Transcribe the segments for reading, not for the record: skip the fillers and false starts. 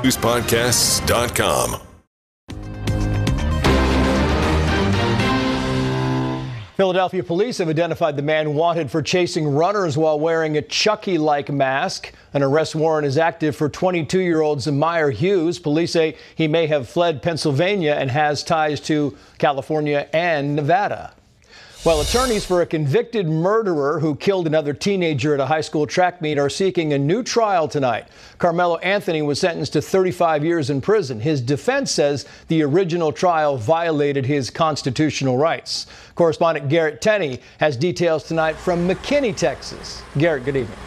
newspodcasts.com. Philadelphia police have identified the man wanted for chasing runners while wearing a Chucky-like mask. An arrest warrant is active for 22-year-old Zamir Hughes. Police say he may have fled Pennsylvania and has ties to California and Nevada. Well, attorneys for a convicted murderer who killed another teenager at a high school track meet are seeking a new trial tonight. Carmelo Anthony was sentenced to 35 years in prison. His defense says the original trial violated his constitutional rights. Correspondent Garrett Tenney has details tonight from McKinney, Texas. Garrett, good evening.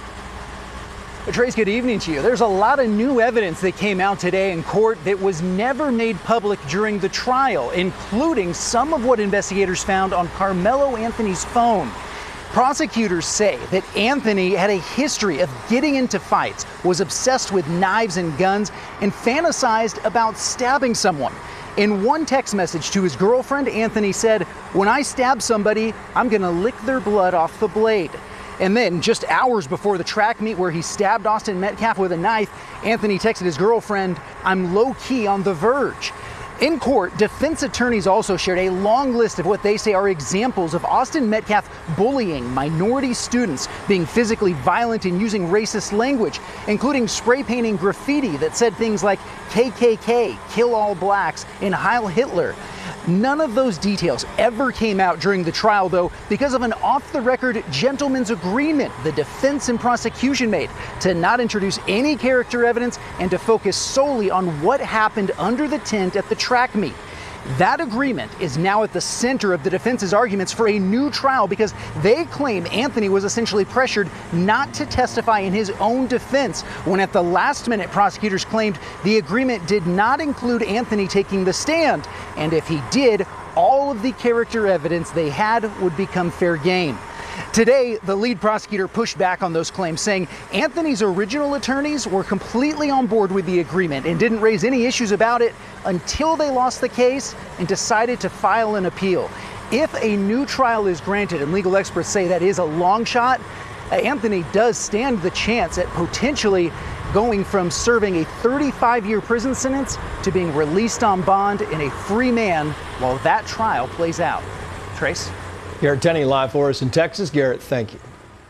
Trace, good evening to you. There's a lot of new evidence that came out today in court that was never made public during the trial, including some of what investigators found on Carmelo Anthony's phone. Prosecutors say that Anthony had a history of getting into fights, was obsessed with knives and guns, and fantasized about stabbing someone. In one text message to his girlfriend, Anthony said, "When I stab somebody, I'm gonna lick their blood off the blade." And then, just hours before the track meet where he stabbed Austin Metcalf with a knife, Anthony texted his girlfriend, "I'm low-key on the verge." In court, defense attorneys also shared a long list of what they say are examples of Austin Metcalf bullying minority students, being physically violent and using racist language, including spray painting graffiti that said things like KKK, kill all blacks, and Heil Hitler. None of those details ever came out during the trial, though, because of an off-the-record gentleman's agreement the defense and prosecution made to not introduce any character evidence and to focus solely on what happened under the tent at the track meet. That agreement is now at the center of the defense's arguments for a new trial because they claim Anthony was essentially pressured not to testify in his own defense when at the last minute prosecutors claimed the agreement did not include Anthony taking the stand. And if he did, all of the character evidence they had would become fair game. Today, the lead prosecutor pushed back on those claims, saying Anthony's original attorneys were completely on board with the agreement and didn't raise any issues about it until they lost the case and decided to file an appeal. If a new trial is granted, and legal experts say that is a long shot, Anthony does stand the chance at potentially going from serving a 35-year prison sentence to being released on bond and a free man while that trial plays out. Trace? Garrett Tenney live for us in Texas. Garrett, thank you.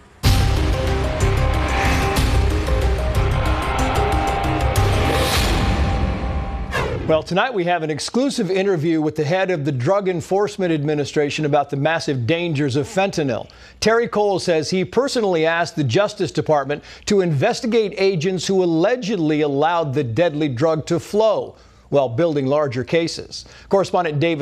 Well, tonight we have an exclusive interview with the head of the Drug Enforcement Administration about the massive dangers of fentanyl. Terry Cole says he personally asked the Justice Department to investigate agents who allegedly allowed the deadly drug to flow while building larger cases. Correspondent David